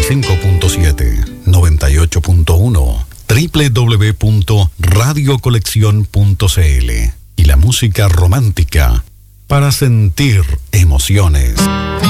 95.7, 98.1, www.radiocolección.cl y la música romántica para sentir emociones.